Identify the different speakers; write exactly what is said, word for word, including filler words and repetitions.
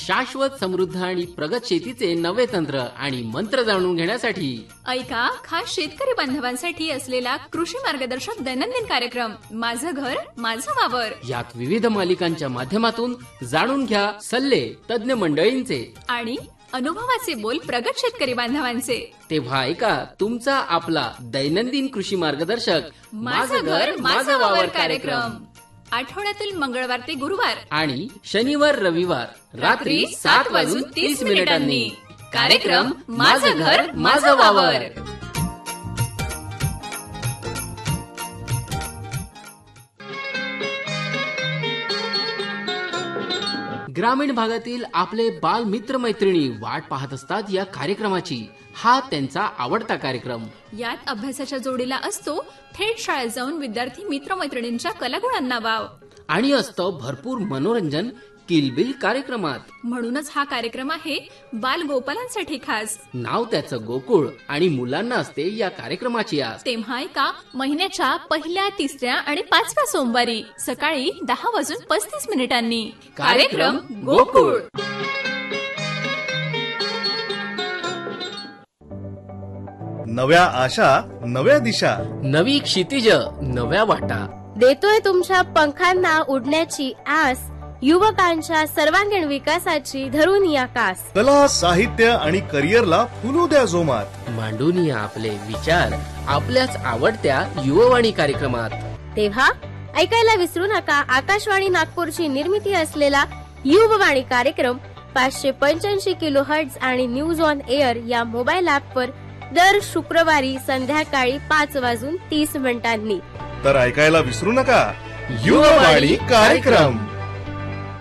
Speaker 1: शाश्वत समृद्ध आणि प्रगत शेतीचे नवे तंत्र आणि मंत्र जाणून घेण्यासाठी
Speaker 2: ऐका खास शेतकरी बांधवांसाठी असलेला कृषी मार्गदर्शक दैनंदिन कार्यक्रम माझं घर माझं वावर.
Speaker 1: यात विविध मालिकांच्या माध्यमातून जाणून घ्या सल्ले तज्ञ मंडळींचे
Speaker 2: आणि अनुभवाचे बोल प्रगत शेतकरी बांधवांचे.
Speaker 1: तेव्हा ऐका तुमचा आपला दैनंदिन कृषी मार्गदर्शक
Speaker 2: माझं घर माझं वावर कार्यक्रम आठवड्यातील मंगळवार ते गुरुवार
Speaker 1: आणि शनिवार रविवार रात्री सात वाजून तीस मिनिटांनी. कार्यक्रम माझं घर माझं वावर. ग्रामीण भागातील आपले बाल मित्र मैत्रिणी वाट पाहत असतात या कार्यक्रमाची. हा त्यांचा आवडता कार्यक्रम.
Speaker 2: यात अभ्यासाच्या जोडीला असतो थेट शाळेत जाऊन विद्यार्थी मित्र मैत्रिणींच्या कलागुणांना वाव
Speaker 1: आणि असतं भरपूर मनोरंजन किलबिल कार्यक्रमात.
Speaker 2: म्हणूनच हा कार्यक्रम आहे बाल गोपालांसाठी खास.
Speaker 1: नाव त्याचं गोकुळ आणि मुलांना असते या कार्यक्रमाची आस.
Speaker 2: तेव्हा ऐका महिन्याच्या पहिल्या तिसऱ्या आणि पाचव्या सोमवारी सकाळी दहा वाजून पस्तीस मिनिटांनी कार्यक्रम गोकुळ.
Speaker 3: नव्या आशा नव्या दिशा
Speaker 1: नवी क्षितिज नव्या वाटा
Speaker 4: देतोय तुमच्या पंखांना उडण्याची आस. युवकांच्या सर्वांगीण विकासाची धरून या कास.
Speaker 3: कला साहित्य आणि करिअरला फुलू द्या जोमात.
Speaker 1: मांडून या आपले विचार आपल्याच आवडत्या युववाणी कार्यक्रमात.
Speaker 4: तेव्हा ऐकायला विसरू नका आकाशवाणी नागपूरची निर्मिती असलेला युववाणी कार्यक्रम पाचशे पंच्याऐंशी किलो हर्ट्झ आणि न्यूज ऑन एअर या मोबाईल ऍपवर दर शुक्रवारी संध्याकाळी पाच वाजून तीस मिनिटांनी.
Speaker 3: तर ऐकायला विसरू नका युववाणी कार्यक्रम.